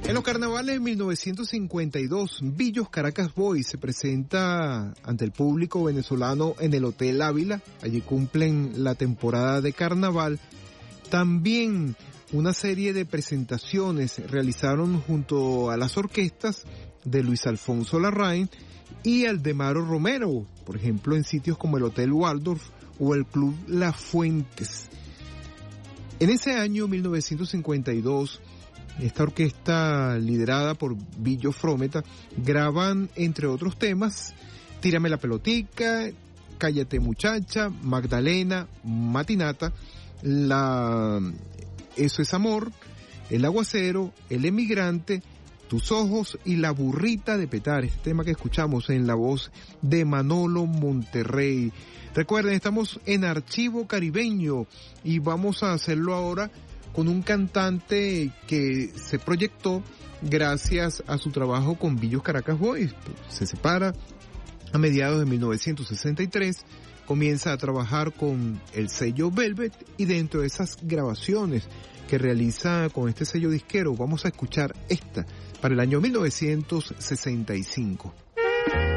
En los carnavales de 1952, Billos Caracas Boys se presenta ante el público venezolano en el Hotel Ávila. Allí cumplen la temporada de carnaval. También una serie de presentaciones realizaron junto a las orquestas de Luis Alfonso Larraín y Aldemaro Romero, por ejemplo, en sitios como el Hotel Waldorf o el Club Las Fuentes. En ese año, 1952, esta orquesta liderada por Billo Frometa graban, entre otros temas, Tírame la pelotica, Cállate muchacha, Magdalena, Matinata, Eso es amor, El aguacero, El emigrante, Tus ojos y La burrita de Petar, este tema que escuchamos en la voz de Manolo Monterrey. Recuerden, estamos en Archivo Caribeño y vamos a hacerlo ahora con un cantante que se proyectó gracias a su trabajo con Billos Caracas Boys. Se separa a mediados de 1963, comienza a trabajar con el sello Velvet y dentro de esas grabaciones que realiza con este sello disquero, vamos a escuchar esta para el año 1965.